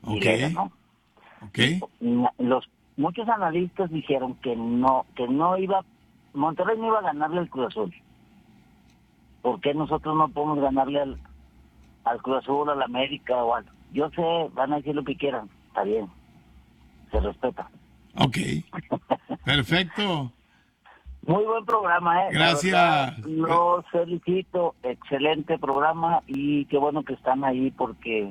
y Ok. le ganó. Ok. Muchos analistas dijeron que no iba, Monterrey no iba a ganarle al Cruz Azul. ¿Por qué nosotros no podemos ganarle al Cruz Azul, al América o al... Yo sé, van a decir lo que quieran, está bien, se respeta. Ok. Perfecto. Muy buen programa, La Gracias. verdad, los felicito, excelente programa y qué bueno que están ahí porque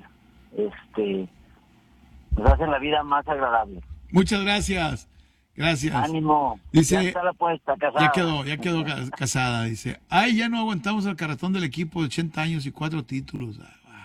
nos hacen la vida más agradable. Muchas gracias. Gracias. Ánimo. Dice, Ya está la apuesta, casada. ya quedó casada. Dice, ay, ya no aguantamos el carretón del equipo de 80 años y 4 títulos.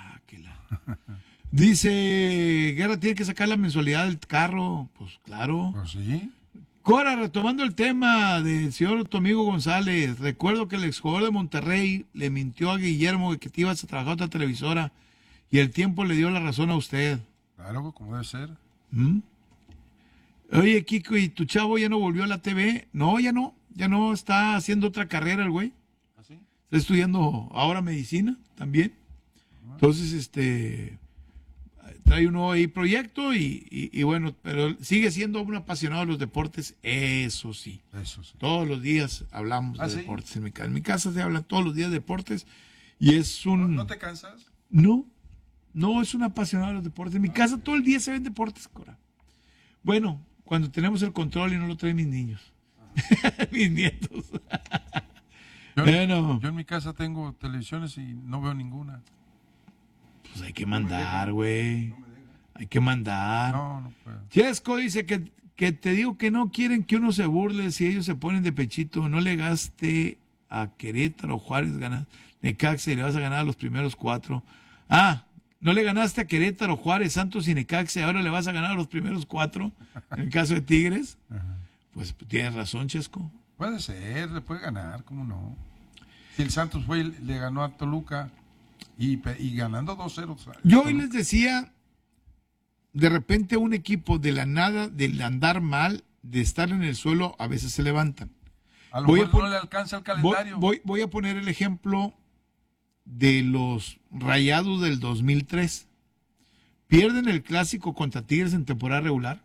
Dice, Guerra tiene que sacar la mensualidad del carro. Pues claro. Pues sí. Cora, retomando el tema del señor tu amigo González, recuerdo que el exjugador de Monterrey le mintió a Guillermo que te ibas a trabajar a otra televisora y el tiempo le dio la razón a usted. Claro, como debe ser. ¿Mm? Oye, Kiko, ¿y tu chavo ya no volvió a la TV? No, ya no, está haciendo otra carrera el güey. ¿Así? Está estudiando ahora medicina también. Entonces, trae un nuevo ahí proyecto y bueno, pero sigue siendo un apasionado de los deportes, eso sí. Eso sí. Todos los días hablamos de ¿Sí? deportes en mi casa. En mi casa se hablan todos los días de deportes y es un... ¿No te cansas? No, es un apasionado de los deportes. En mi casa todo el día se ven deportes, Cora. Bueno, cuando tenemos el control y no lo traen mis niños. Mis nietos. Yo Bueno, en mi casa tengo televisiones y no veo ninguna. pues hay que mandar, güey. Hay que mandar. No puedo. Chesco dice que te digo que no quieren que uno se burle si ellos se ponen de pechito. No le gaste a Querétaro, Juárez, ganas. Necaxa y le vas a ganar a los primeros 4. No le ganaste a Querétaro, Juárez, Santos y Necaxa y ahora le vas a ganar a los primeros 4. En el caso de Tigres. Ajá. Pues tienes razón, Chesco. Puede ser, le puede ganar, ¿cómo no? Si el Santos fue y le ganó a Toluca y ganando 2-0. Yo hoy les decía, de repente un equipo de la nada, del andar mal, de estar en el suelo, a veces se levantan. A lo mejor no le alcanza el calendario. Voy a poner el ejemplo de los Rayados del 2003. Pierden el clásico contra Tigres en temporada regular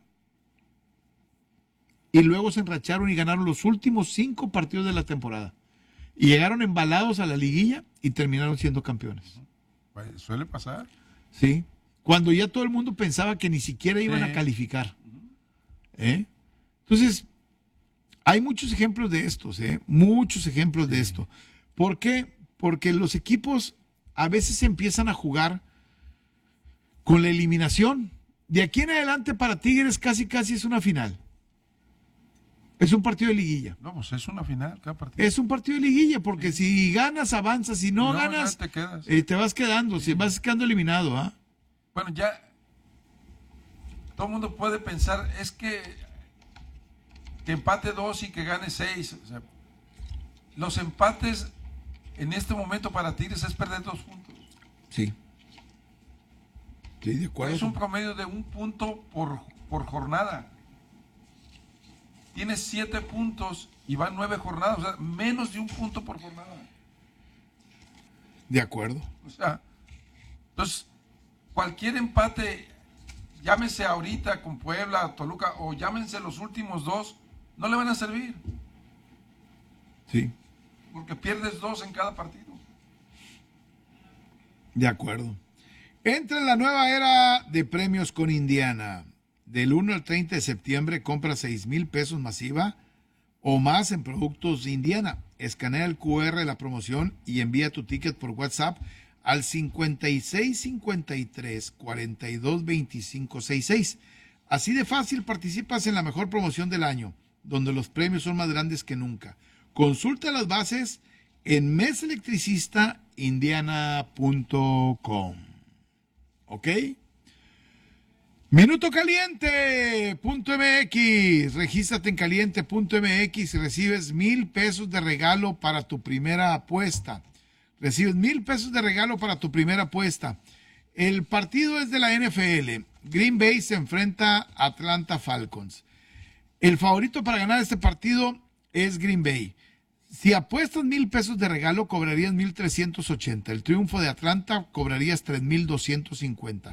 y luego se enracharon y ganaron los últimos 5 partidos de la temporada y llegaron embalados a la liguilla y terminaron siendo campeones. Pues, suele pasar. Sí, cuando ya todo el mundo pensaba que ni siquiera iban a calificar. Entonces, hay muchos ejemplos de estos, muchos ejemplos de esto. ¿Por qué? Porque los equipos a veces empiezan a jugar con la eliminación. De aquí en adelante para Tigres casi es una final. Es un partido de liguilla. No, pues es una final cada partido. Es un partido de liguilla, porque si ganas, avanzas, si no ganas, te quedas. Te vas quedando, vas quedando eliminado. Bueno, ya todo el mundo puede pensar, es que empate 2 y que gane 6. O sea, los empates en este momento para Tigres es perder 2 puntos. Sí. Sí, de acuerdo. Es un promedio de 1 punto por jornada. Tienes 7 puntos y van 9 jornadas, o sea, menos de 1 punto por jornada. De acuerdo. O sea, entonces, cualquier empate, llámese ahorita con Puebla, Toluca, o llámense los últimos 2, no le van a servir. Sí. Porque pierdes 2 en cada partido. De acuerdo. Entra en la nueva era de premios con Indiana. Del 1 al 30 de septiembre compra 6,000 pesos masiva o más en productos Indiana. Escanea el QR de la promoción y envía tu ticket por WhatsApp al 5653 42 25 66. Así de fácil participas en la mejor promoción del año, donde los premios son más grandes que nunca. Consulta las bases en meselectricistas.indiana.com. ¿Ok? Minuto Caliente.mx. Regístrate en caliente.mx y recibes 1,000 pesos de regalo para tu primera apuesta. Recibes 1,000 pesos de regalo para tu primera apuesta. El partido es de la NFL. Green Bay se enfrenta a Atlanta Falcons. El favorito para ganar este partido es Green Bay. Si apuestas 1,000 pesos de regalo, cobrarías 1,380. El triunfo de Atlanta cobrarías 3,250.